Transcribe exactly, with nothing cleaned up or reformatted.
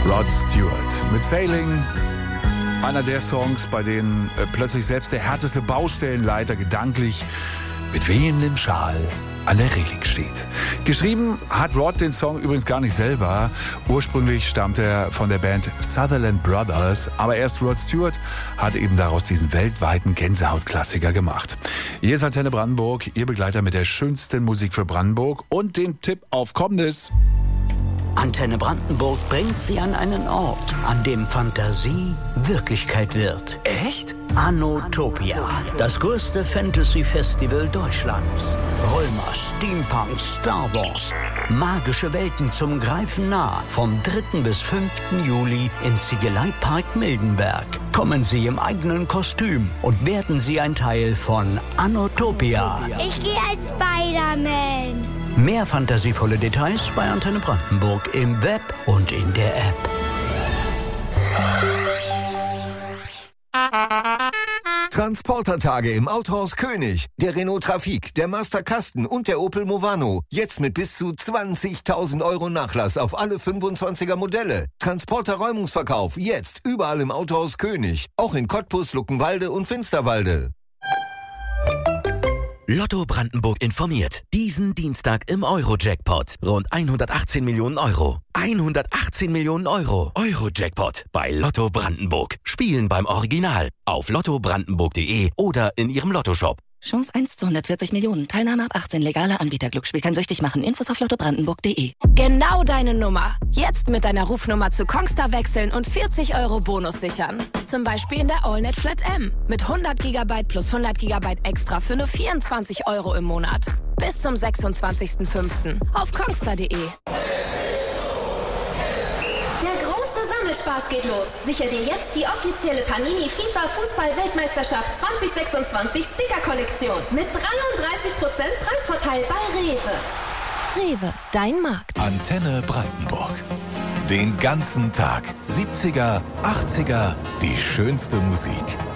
Rod Stewart mit Sailing. Einer der Songs, bei denen äh, plötzlich selbst der härteste Baustellenleiter gedanklich mit wehendem Schal an der Reling steht. Geschrieben hat Rod den Song übrigens gar nicht selber. Ursprünglich stammt er von der Band Sutherland Brothers, aber erst Rod Stewart hat eben daraus diesen weltweiten Gänsehautklassiker gemacht. Hier ist Antenne Brandenburg, Ihr Begleiter mit der schönsten Musik für Brandenburg und den Tipp auf Kommendes. Antenne Brandenburg bringt Sie an einen Ort, an dem Fantasie Wirklichkeit wird. Echt? Anotopia, das größte Fantasy-Festival Deutschlands. Römer, Steampunk, Star Wars. Magische Welten zum Greifen nah. Vom dritten bis fünften Juli im Ziegeleipark Mildenberg. Kommen Sie im eigenen Kostüm und werden Sie ein Teil von Anotopia. Ich gehe als Spider-Man. Mehr fantasievolle Details bei Antenne Brandenburg im Web und in der App. Transportertage im Autohaus König. Der Renault Trafic, der Master Kasten und der Opel Movano. Jetzt mit bis zu zwanzigtausend Euro Nachlass auf alle fünfundzwanziger Modelle. Transporter-Räumungsverkauf jetzt überall im Autohaus König. Auch in Cottbus, Luckenwalde und Finsterwalde. Lotto Brandenburg informiert. Diesen Dienstag im Euro-Jackpot. Rund hundertachtzehn Millionen Euro. hundertachtzehn Millionen Euro. Euro-Jackpot bei Lotto Brandenburg. Spielen beim Original. Auf lotto brandenburg punkt de oder in Ihrem Lottoshop. Chance eins zu hundertvierzig Millionen. Teilnahme ab achtzehn. Legaler Anbieter. Glücksspiel kann süchtig machen. Infos auf lotto brandenburg punkt de. Genau deine Nummer. Jetzt mit deiner Rufnummer zu Kongstar wechseln und vierzig Euro Bonus sichern. Zum Beispiel in der AllNet Flat M. Mit hundert Gigabyte plus hundert Gigabyte extra für nur vierundzwanzig Euro im Monat. Bis zum sechsundzwanzigsten fünften auf kongstar punkt de. Spaß geht los. Sicher dir jetzt die offizielle Panini FIFA Fußball-Weltmeisterschaft zwanzig sechsundzwanzig Sticker-Kollektion mit dreiunddreißig Prozent Preisvorteil bei Rewe. Rewe, dein Markt. Antenne Brandenburg. Den ganzen Tag. siebziger, achtziger, die schönste Musik.